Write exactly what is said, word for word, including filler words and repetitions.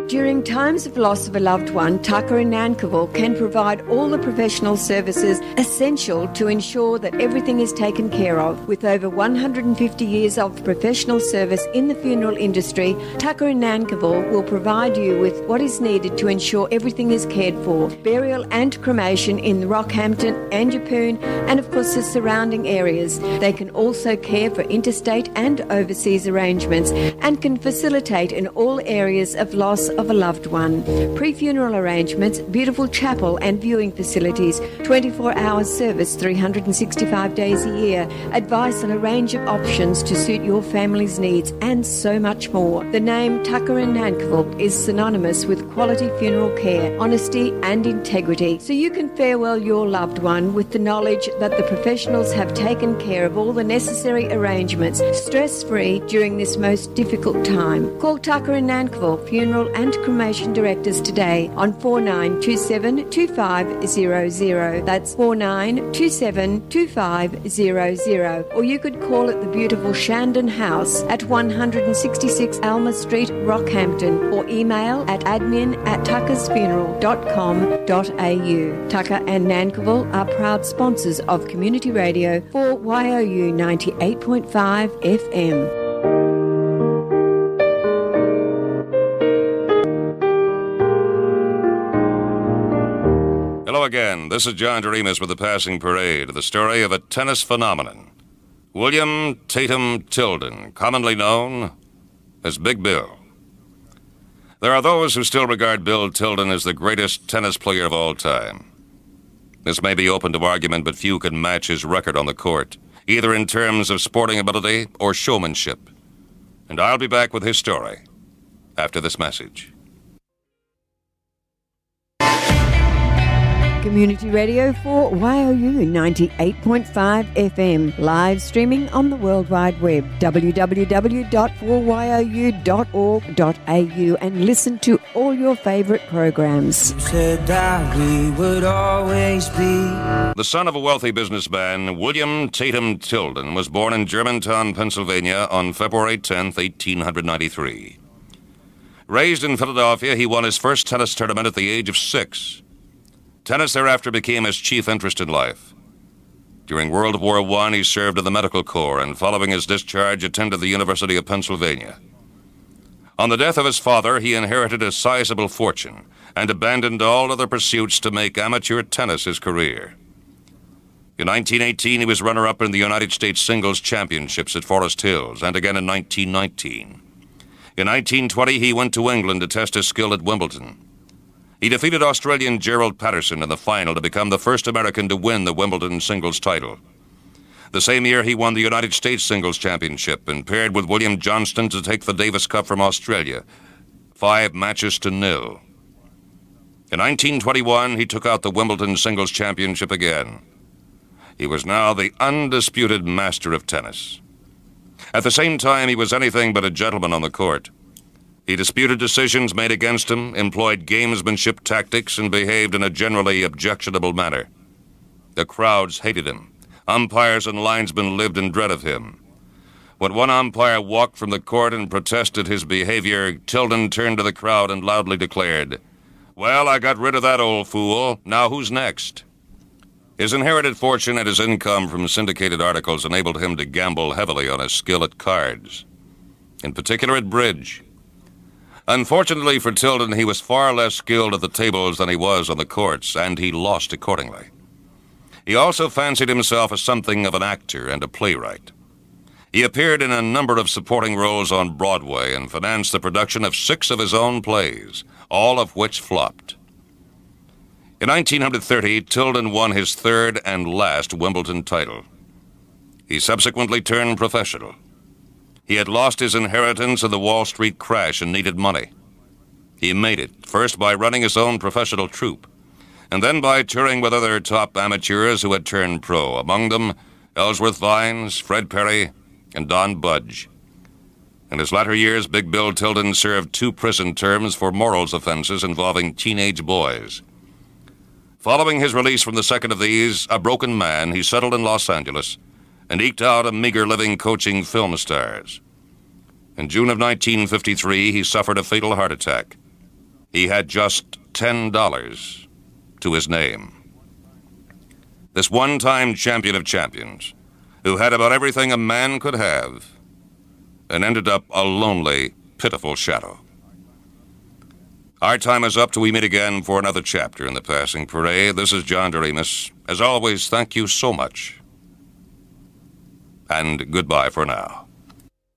During times of loss of a loved one, Tucker in Nankivell can provide all the professional services essential to ensure that everything is taken care of. With over one hundred fifty years of professional service in the funeral industry, Tucker in Nankivell will provide you with what is needed to ensure everything is cared for. Burial and cremation in Rockhampton, Anjapoon, and of course the surrounding areas. They can also care for interstate and overseas arrangements and can facilitate in all areas of loss of a loved one. Pre-funeral arrangements, beautiful chapel and viewing facilities, twenty-four hour service three hundred sixty-five days a year, advice on a range of options to suit your family's needs, and so much more. The name Tucker in Nankivell is synonymous with quality funeral care, honesty and integrity, so you can farewell your loved one with the knowledge that the professionals have taken care of all the necessary arrangements, stress-free during this most difficult time. Call Tucker in Nankivell Funeral and Cremation Directors today on four nine two seven two five zero zero. That's four nine two seven two five zero zero. Or you could call at the beautiful Shandon House at one sixty-six Alma Street, Rockhampton, or email at admin at tuckersfuneral dot com dot a u. Tucker and Nankivell are proud sponsors of Community Radio for Y O U ninety-eight point five F M. Hello again. This is John Doremus with The Passing Parade, the story of a tennis phenomenon. William Tatum Tilden, commonly known as Big Bill. There are those who still regard Bill Tilden as the greatest tennis player of all time. This may be open to argument, but few can match his record on the court, either in terms of sporting ability or showmanship. And I'll be back with his story after this message. Community Radio for Y O U ninety-eight point five F M, live streaming on the World Wide Web, w w w dot four y o u dot org dot a u, and listen to all your favourite programs. You said that we would always be. The son of a wealthy businessman, William Tatum Tilden was born in Germantown, Pennsylvania on February tenth, eighteen ninety-three. Raised in Philadelphia, he won his first tennis tournament at the age of six. Tennis thereafter became his chief interest in life. During World War One, he served in the Medical Corps, and following his discharge, attended the University of Pennsylvania. On the death of his father, he inherited a sizable fortune and abandoned all other pursuits to make amateur tennis his career. In nineteen eighteen, he was runner-up in the United States Singles Championships at Forest Hills, and again in nineteen nineteen. In nineteen twenty, he went to England to test his skill at Wimbledon. He defeated Australian Gerald Patterson in the final to become the first American to win the Wimbledon singles title. The same year, he won the United States Singles Championship and paired with William Johnston to take the Davis Cup from Australia, five matches to nil. In nineteen twenty-one, he took out the Wimbledon Singles Championship again. He was now the undisputed master of tennis. At the same time, he was anything but a gentleman on the court. He disputed decisions made against him, employed gamesmanship tactics, and behaved in a generally objectionable manner. The crowds hated him. Umpires and linesmen lived in dread of him. When one umpire walked from the court and protested his behavior, Tilden turned to the crowd and loudly declared, "Well, I got rid of that old fool. Now who's next?" His inherited fortune and his income from syndicated articles enabled him to gamble heavily on his skill at cards, in particular at bridge. Unfortunately for Tilden, he was far less skilled at the tables than he was on the courts, and he lost accordingly. He also fancied himself as something of an actor and a playwright. He appeared in a number of supporting roles on Broadway and financed the production of six of his own plays, all of which flopped. In nineteen thirty, Tilden won his third and last Wimbledon title. He subsequently turned professional. He had lost his inheritance in the Wall Street crash and needed money. He made it, first by running his own professional troupe, and then by touring with other top amateurs who had turned pro, among them Ellsworth Vines, Fred Perry, and Don Budge. In his latter years, Big Bill Tilden served two prison terms for morals offenses involving teenage boys. Following his release from the second of these, a broken man, he settled in Los Angeles and eked out a meager living coaching film stars. In June of nineteen fifty-three, he suffered a fatal heart attack. he had just ten dollars to his name. This one-time champion of champions, who had about everything a man could have, and ended up a lonely, pitiful shadow. Our time is up till we meet again for another chapter in the Passing Parade. This is John Doremus. As always, thank you so much. And goodbye for now.